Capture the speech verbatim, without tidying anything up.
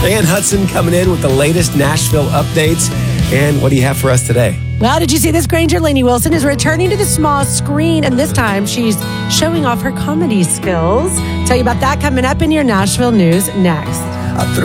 Diane Hudson coming in with the latest Nashville updates. And what do you have for us today? Well, did you see this? Granger Lainey Wilson is returning to the small screen, and this time she's showing off her comedy skills. Tell you about that coming up in your Nashville news next. I threw